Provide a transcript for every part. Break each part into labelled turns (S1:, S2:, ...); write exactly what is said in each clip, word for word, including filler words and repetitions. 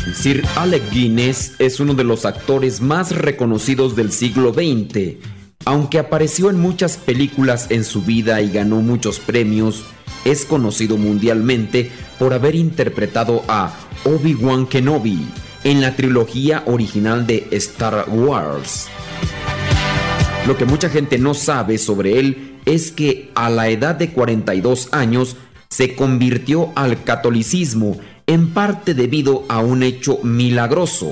S1: Sir Alec Guinness es uno de los actores más reconocidos del siglo veinte. Aunque apareció en muchas películas en su vida y ganó muchos premios, es conocido mundialmente por haber interpretado a Obi-Wan Kenobi en la trilogía original de Star Wars. Lo que mucha gente no sabe sobre él es que a la edad de cuarenta y dos años se convirtió al catolicismo, en parte debido a un hecho milagroso.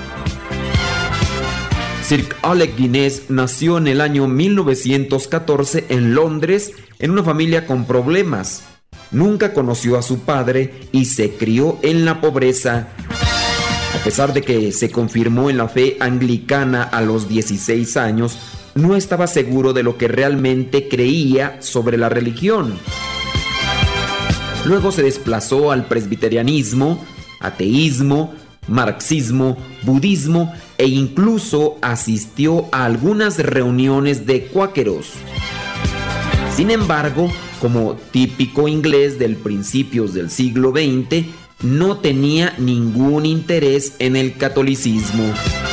S1: Sir Alec Guinness nació en el año mil novecientos catorce en Londres en una familia con problemas. Nunca conoció a su padre y se crió en la pobreza. A pesar de que se confirmó en la fe anglicana a los dieciséis años, no estaba seguro de lo que realmente creía sobre la religión. Luego se desplazó al presbiterianismo, ateísmo, marxismo, budismo e incluso asistió a algunas reuniones de cuáqueros. Sin embargo, como típico inglés del principios del siglo veinte, no tenía ningún interés en el catolicismo.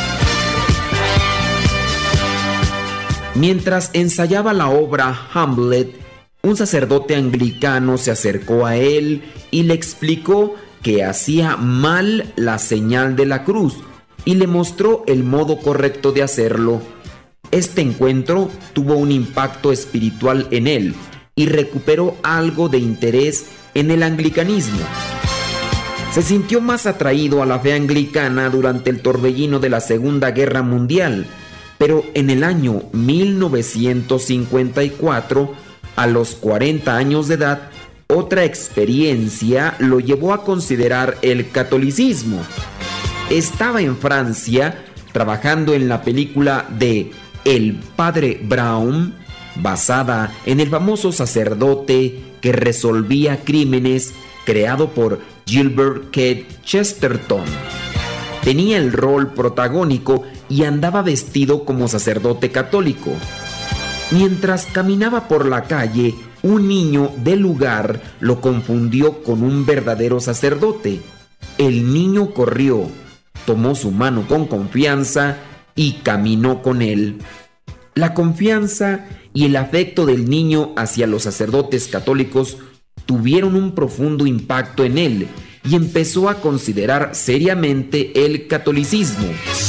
S1: Mientras ensayaba la obra Hamlet, un sacerdote anglicano se acercó a él y le explicó que hacía mal la señal de la cruz y le mostró el modo correcto de hacerlo. Este encuentro tuvo un impacto espiritual en él y recuperó algo de interés en el anglicanismo. Se sintió más atraído a la fe anglicana durante el torbellino de la Segunda Guerra Mundial, pero en el año mil novecientos cincuenta y cuatro, a los cuarenta años de edad, otra experiencia lo llevó a considerar el catolicismo. Estaba en Francia trabajando en la película de El Padre Brown, basada en el famoso sacerdote que resolvía crímenes creado por Gilbert Keith Chesterton. Tenía el rol protagónico y andaba vestido como sacerdote católico. Mientras caminaba por la calle, un niño del lugar lo confundió con un verdadero sacerdote. El niño corrió, tomó su mano con confianza y caminó con él. La confianza y el afecto del niño hacia los sacerdotes católicos tuvieron un profundo impacto en él y empezó a considerar seriamente el catolicismo.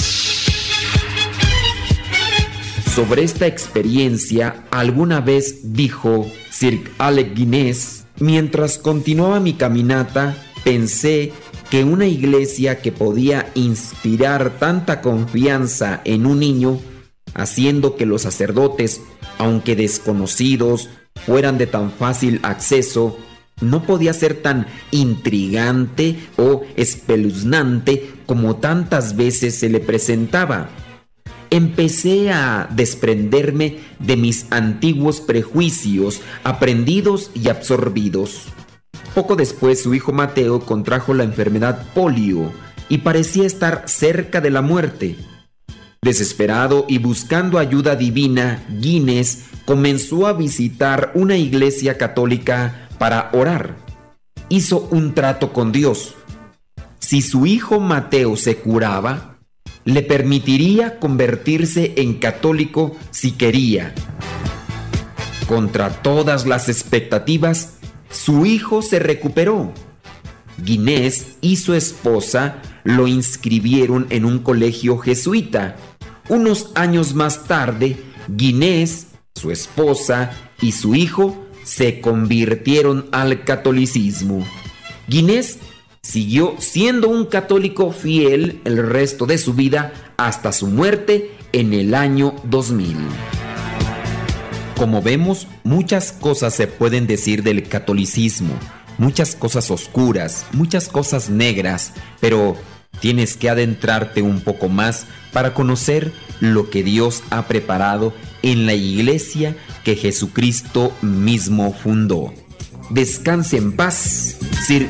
S1: Sobre esta experiencia, alguna vez dijo Sir Alec Guinness: mientras continuaba mi caminata, pensé que una iglesia que podía inspirar tanta confianza en un niño, haciendo que los sacerdotes, aunque desconocidos, fueran de tan fácil acceso, no podía ser tan intrigante o espeluznante como tantas veces se le presentaba. Empecé a desprenderme de mis antiguos prejuicios, aprendidos y absorbidos. Poco después, su hijo Mateo contrajo la enfermedad polio y parecía estar cerca de la muerte. Desesperado y buscando ayuda divina, Guinness comenzó a visitar una iglesia católica para orar. Hizo un trato con Dios. Si su hijo Mateo se curaba, le permitiría convertirse en católico si quería. Contra todas las expectativas, su hijo se recuperó. Guinness y su esposa lo inscribieron en un colegio jesuita. Unos años más tarde, Guinness, su esposa y su hijo se convirtieron al catolicismo. Guinness siguió siendo un católico fiel el resto de su vida hasta su muerte en el año dos mil. Como vemos, muchas cosas se pueden decir del catolicismo, muchas cosas oscuras, muchas cosas negras, pero tienes que adentrarte un poco más para conocer lo que Dios ha preparado en la iglesia que Jesucristo mismo fundó. Descanse en paz, Sir